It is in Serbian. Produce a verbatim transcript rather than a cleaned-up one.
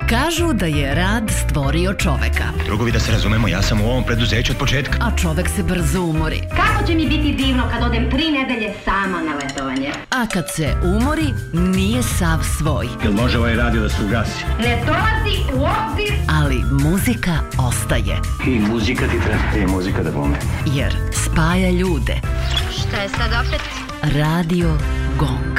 Kažu da je rad stvorio čoveka. Drugovi, da se razumemo, ja sam u ovom preduzeću od početka. A čovek se brzo umori. Kako će mi biti divno kad odem tri nedelje sama na letovanje? A kad se umori, nije sav svoj. Jel može ovaj radio da se ugasi? Ne dolazi u obzir. Ali muzika ostaje. I muzika ti treba. I muzika da bome. Jer spaja ljude. Šta je sad opet? Radio Gong.